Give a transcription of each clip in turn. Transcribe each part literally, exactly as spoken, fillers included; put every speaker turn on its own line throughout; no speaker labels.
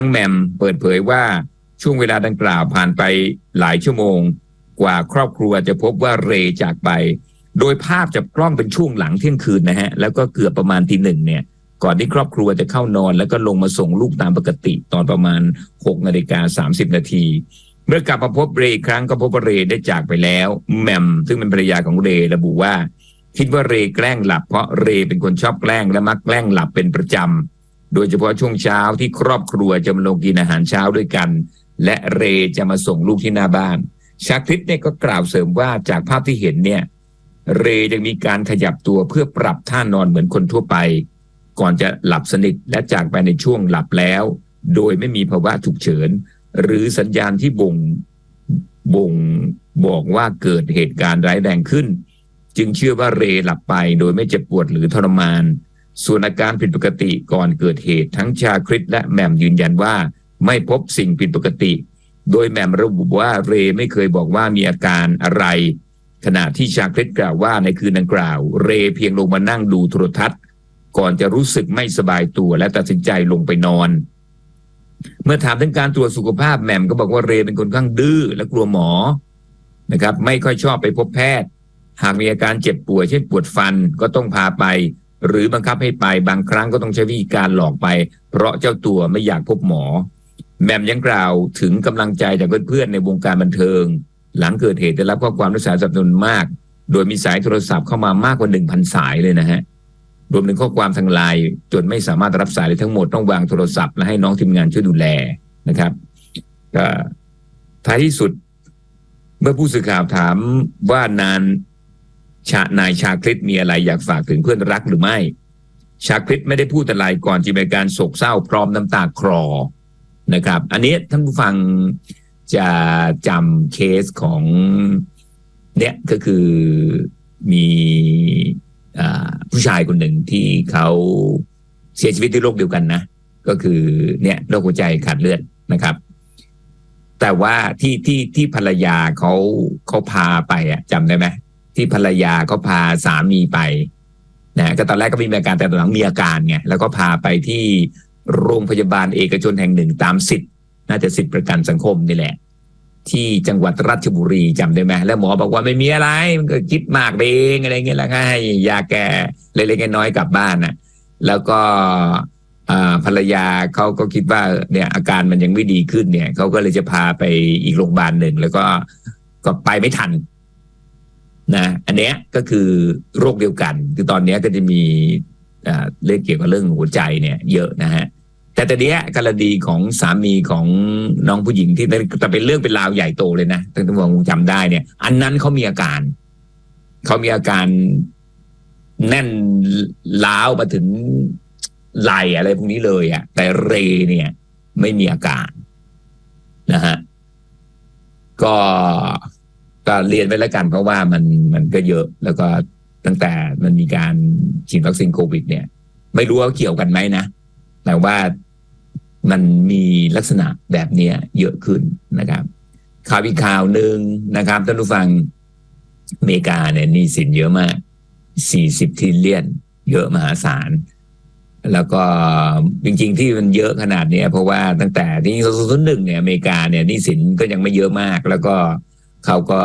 แหม่มเปิดเผยว่าช่วงเวลาดังกล่าวผ่านไปหลายชั่วโมงกว่าครอบครัวจะพบว่าเรจากไปโดยภาพจับกล้องเป็นช่วงหลังเที่ยงคืนนะฮะแล้วก็เกือบประมาณตีหนึ่งเนี่ยก่อนที่ครอบครัวจะเข้านอนแล้วก็ลงมาส่งลูกตามปกติตอนประมาณหกนาฬิกาสามสิบนาทีเมื่อกลับมาพบเรอีกครั้งก็พบว่าเรได้จากไปแล้วแหม่มซึ่งเป็นภรรยาของเรระบุว่าคิดว่าเรแกล้งหลับเพราะเรเป็นคนชอบแกล้งและมักแกล้งหลับเป็นประจำโดยเฉพาะช่วงเช้าที่ครอบครัวจะมาลงกินอาหารเช้าด้วยกันและเรจะมาส่งลูกที่หน้าบ้านชาคริตเนี่ยก็กล่าวเสริมว่าจากภาพที่เห็นเนี่ยเรยังมีการขยับตัวเพื่อปรับท่านอนเหมือนคนทั่วไปก่อนจะหลับสนิทและจากไปในช่วงหลับแล้วโดยไม่มีภาวะฉุกเฉินหรือสัญญาณที่บ่งบ่งบอกว่าเกิดเหตุการณ์ร้ายแรงขึ้นจึงเชื่อว่าเรหลับไปโดยไม่เจ็บปวดหรือทรมานส่วนอาการผิดปกติก่อนเกิดเหตุทั้งชาคริตและแหม่มยืนยันว่าไม่พบสิ่งผิดปกติโดยแหม่มระบุว่าเรไม่เคยบอกว่ามีอาการอะไรขณะที่ชาคริตกล่าวว่าในคืนดังกล่าวเรเพียงลงมานั่งดูโทรทัศน์ก่อนจะรู้สึกไม่สบายตัวและตัดสินใจลงไปนอนเมื่อถามถึงการตรวจสุขภาพแหม่มก็บอกว่าเรเป็นคนข้างดื้อและกลัวหมอนะครับไม่ค่อยชอบไปพบแพทย์หากมีอาการเจ็บป่วยเช่นปวดฟันก็ต้องพาไปหรือบังคับให้ไปบางครั้งก็ต้องใช้วิธีการหลอกไปเพราะเจ้าตัวไม่อยากพบหมอแหม่มยังกล่าวถึงกำลังใจจากเพื่อนๆในวงการบันเทิงหลังเกิดเหตุได้รับข้อความรักษาสนับสนุนมากโดยมีสายโทรศัพท์เข้ามามากกว่า หนึ่งพัน สายเลยนะฮะรวมถึงข้อความทางไลน์จนไม่สามารถรับสายได้ทั้งหมดต้องวางโทรศัพท์และให้น้องทีมงานช่วยดูแลนะครับก็ท้ายที่สุดเมื่อผู้สื่อข่าวถามว่านานชานายชาคริตมีอะไรอยากฝากถึงเพื่อนรักหรือไม่ชาคริตไม่ได้พูดอะไรก่อนจะมีการโศกเศร้าพร้อมน้ำตาคลอนะครับอันนี้ท่านผู้ฟังจะจำเคสของเนี่ยก็คือมีผู้ชายคนหนึ่งที่เขาเสียชีวิตด้วยโรคเดียวกันนะก็คือเนี่ยโรคหัวใจขาดเลือดนะครับแต่ว่าที่ที่ที่ภรรยาเขาเขาพาไปอ่ะจำได้ไหมที่ภรรยาเขาพาสามีไปนะก็ตอนแรกก็ไม่มีอาการแต่ตอนหลังมีอาการไงแล้วก็พาไปที่โรงพยาบาลเอกชนแห่งหนึ่งตามสิทธิ์น่าจะสิทธิประกันสังคมนี่แหละที่จังหวัดราชบุรีจำได้ไหมแล้วหมอบอกว่าไม่มีอะไรมันก็คิดมากเองอะไรเงี้ยแล้วก็ให้ยาแก้เล็กๆน้อยๆกลับบ้านนะแล้วก็ภรรยาเขาก็คิดว่าเนี่ยอาการมันยังไม่ดีขึ้นเนี่ยเขาก็เลยจะพาไปอีกโรงพยาบาลหนึ่งแล้วก็ก็ไปไม่ทันนะอันเนี้ยก็คือโรคเดียวกันคือตอนนี้ก็จะมีเรื่องเกี่ยวกับเรื่องหัวใจเนี่ยเยอะนะฮะแต่ตอนนี้กรณีของสามีของน้องผู้หญิงที่จะเป็นเรื่องเป็นราวใหญ่โตเลยนะท่านผู้ชมคงจำได้เนี่ยอันนั้นเขามีอาการเขามีอาการแน่นล้าวมาถึงไหล่อะไรพวกนี้เลยอ่ะแต่เรเนี่ยไม่มีอาการนะฮะก็ก็เรียนไปแล้วกันเพราะว่ามันมันก็เยอะแล้วก็ตั้งแต่มันมีการฉีดวัคซีนโควิดเนี่ยไม่รู้ว่าเกี่ยวกันไหมนะแต่ว่ามันมีลักษณะแบบนี้เยอะขึ้นนะครับข่าวอีกข่าวหนึ่งนะครับท่านผู้ฟังอเมริกาเนี่ยหนี้สินเยอะมากสี่สิบทริลเลียนเยอะมหาศาลแล้วก็จริงๆที่มันเยอะขนาดนี้เพราะว่าตั้งแต่ที่สองพันหนึ่งเนี่ยอเมริกาเนี่ยหนี้สินก็ยังไม่เยอะมากแล้วก็เขาก็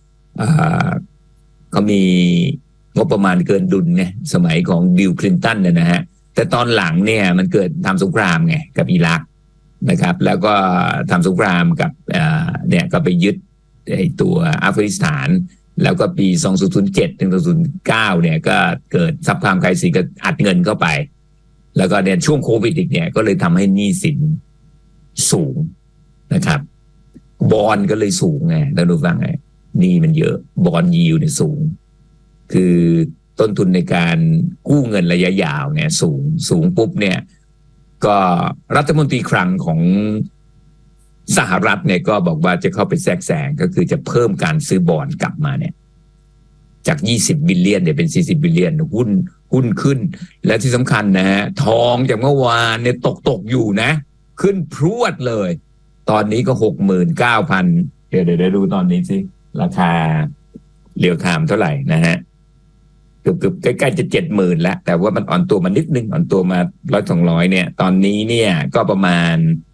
เขามีงบประมาณเกินดุลเนี่ยสมัยของบิลคลินตันเนี่ยนะฮะแต่ตอนหลังเนี่ยมันเกิดทำสงครามไงกับอิรักนะครับแล้วก็ทำสงครามกับเนี่ยก็ไปยึดไอ้ตัวอัฟกานิสถานแล้วก็ปีสองพันเจ็ดถึงสองพันเก้าเนี่ยก็เกิดซับไพรม์ไครซิสก็อัดเงินเข้าไปแล้วก็เนี่ยช่วงโควิดอีกเนี่ยก็เลยทำให้หนี้สินสูงนะครับบอนด์ก็เลยสูงไงแล้วดูฟังไงหนี้มันเยอะบอนด์ยิลด์เนี่ยสูงคือต้นทุนในการกู้เงินระยะยาวเนี่ยสูงสูงปุ๊บเนี่ยก็รัฐมนตรีคลังของสหรัฐเนี่ยก็บอกว่าจะเข้าไปแทรกแซงก็คือจะเพิ่มการซื้อบอนด์กลับมาเนี่ยจากยี่สิบบิลเลียนเนี่ยเป็นสี่สิบบิลเลียนหุ้นหุ้นขึ้นและที่สำคัญนะฮะทองจากเมื่อวานเนี่ยตกตกอยู่นะขึ้นพรวดเลยตอนนี้ก็ หกหมื่นเก้าพัน เดี๋ยวเดี๋ยวดูตอนนี้สิราคาเรียวไทม์เท่าไหร่นะฮะเกือบๆใกล้ๆจะ เจ็ดหมื่น แล้วแต่ว่ามันอ่อนตัวมานิดนึงอ่อนตัวมาร้อยสองร้อยเนี่ยตอนนี้เนี่ยก็ประมาณ